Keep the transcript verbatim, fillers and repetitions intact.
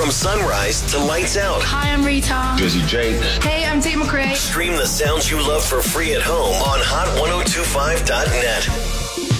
From sunrise to lights out. Hi, I'm Rita. Busy Jake. Hey, I'm Tate McRae. Stream the sounds you love for free at home on hot ten twenty-five dot net.